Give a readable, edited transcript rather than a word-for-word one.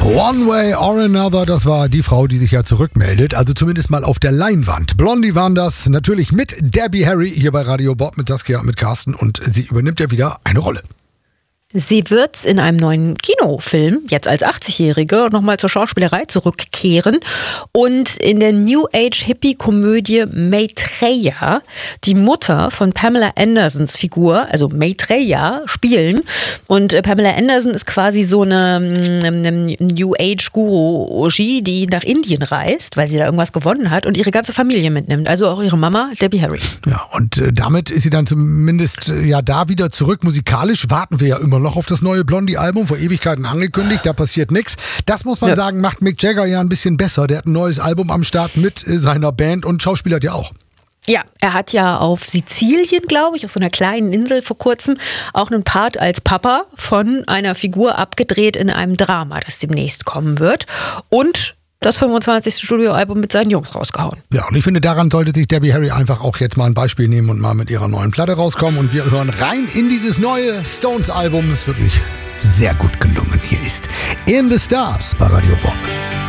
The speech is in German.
One Way or Another, das war die Frau, die sich ja zurückmeldet, also zumindest mal auf der Leinwand. Blondie waren das, natürlich mit Debbie Harry hier bei Radio Bob, mit Saskia, mit Carsten, und sie übernimmt ja wieder eine Rolle. Sie wird in einem neuen Kinofilm, jetzt als 80-Jährige, nochmal zur Schauspielerei zurückkehren und in der New Age-Hippie-Komödie Maitreya die Mutter von Pamela Andersons Figur, also Maitreya, spielen. Und Pamela Anderson ist quasi so eine New Age-Guru-Oji, die nach Indien reist, weil sie da irgendwas gewonnen hat und ihre ganze Familie mitnimmt, also auch ihre Mama, Debbie Harry. Ja, und damit ist sie dann zumindest ja da wieder zurück. Musikalisch warten wir ja immer noch auf das neue Blondie-Album, vor Ewigkeiten angekündigt, da passiert nichts. Das muss man sagen, macht Mick Jagger ja ein bisschen besser. Der hat ein neues Album am Start mit seiner Band und schauspielert ja auch. Ja, er hat ja auf Sizilien, glaube ich, auf so einer kleinen Insel vor kurzem auch einen Part als Papa von einer Figur abgedreht in einem Drama, das demnächst kommen wird. Und das 25. Studioalbum mit seinen Jungs rausgehauen. Ja, und ich finde, daran sollte sich Debbie Harry einfach auch jetzt mal ein Beispiel nehmen und mal mit ihrer neuen Platte rauskommen. Und wir hören rein in dieses neue Stones-Album. Ist wirklich sehr gut gelungen. Hier ist In the Stars bei Radio Bob.